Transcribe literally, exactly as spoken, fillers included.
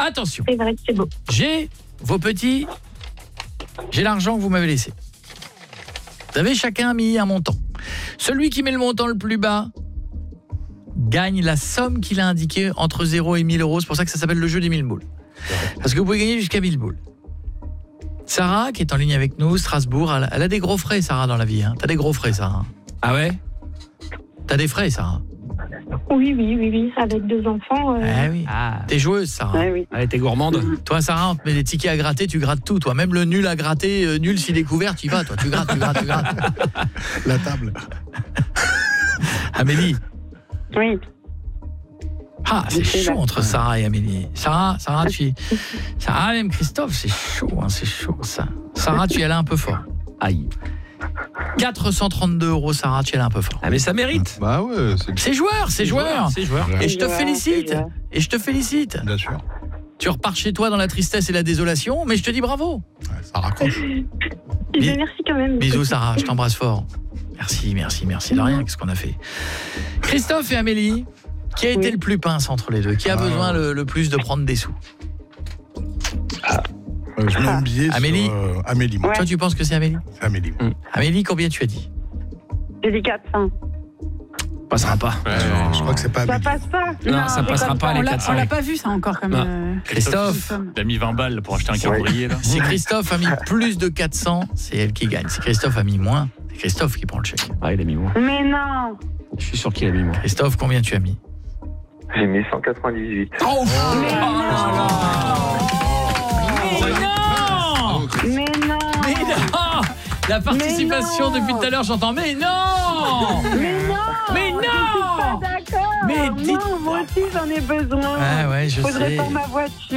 Attention. C'est vrai que c'est beau. J'ai vos petits... J'ai l'argent que vous m'avez laissé. Vous avez chacun mis un montant. Celui qui met le montant le plus bas gagne la somme qu'il a indiquée entre zéro et mille euros. C'est pour ça que ça s'appelle le jeu des mille boules. Parce que vous pouvez gagner jusqu'à mille boules. Sarah, qui est en ligne avec nous, Strasbourg, elle a, elle a des gros frais, Sarah, dans la vie. Hein. T'as des gros frais, Sarah. Ah ouais? T'as des frais, Sarah. Oui, oui, oui, oui, avec deux enfants. Euh... Ah oui. Ah. T'es joueuse, Sarah. Ouais, oui. Elle était gourmande. Toi, Sarah, on te met des tickets à gratter, tu grattes tout, toi. Même le nul à gratter, euh, nul s'il est couvert, tu y vas, toi. Tu grattes, tu grattes, tu grattes. La table. Amélie. Oui. Ah, c'est chaud entre Sarah et Amélie. Sarah, Sarah, tu... Sarah, même Christophe, c'est chaud, hein, c'est chaud, ça. Sarah, tu y allais un peu fort. Aïe. quatre cent trente-deux euros, Sarah, tu y allais un peu fort. Ah mais ça mérite. Bah ouais, c'est C'est joueur, c'est joueur. C'est joueur. Et je te C'est joueur, félicite. c'est joueur. Et je te félicite. bien sûr. Tu repars chez toi dans la tristesse et la désolation, mais je te dis bravo. Ouais, ça raccroche. Eh bien, merci quand même. Bisous, Sarah, je t'embrasse fort. Merci, merci, merci de rien, qu'est-ce qu'on a fait. Christophe et Amélie, qui a été Oui. le plus pince entre les deux? Qui a Ah. besoin le, le plus de prendre des sous? Euh, je mets un billet Amélie. sur euh, Amélie. Moi. Ouais. Toi, tu penses que c'est Amélie? C'est Amélie. moi. Amélie, combien tu as dit? J'ai dit quatre cents. Passera pas. Euh, je crois que c'est pas Ça Amélie. passe pas. Non, ça c'est passera comme pas, ça. les On l'a- quatre cents. on l'a pas vu ça encore comme Non. euh, Christophe. somme. T'as mis vingt balles pour acheter un calendrier là. Si Christophe a mis plus de quatre cents, c'est elle qui gagne. Si Christophe a mis moins, c'est Christophe qui prend le chèque. Ah, il a mis moins. Mais non. Je suis sûr qu'il a mis moins. Christophe, combien tu as mis? J'ai mis cent quatre-vingt-dix-huit. Oh, Mais non. Mais non! Mais non. Mais non! La participation Mais non. depuis tout à l'heure, j'entends mais non! Mais non. Mais non! Je suis pas d'accord. Mais dites- Non, moi aussi j'en ai besoin. Ah ouais, je Faudrait sais. faire ma voiture.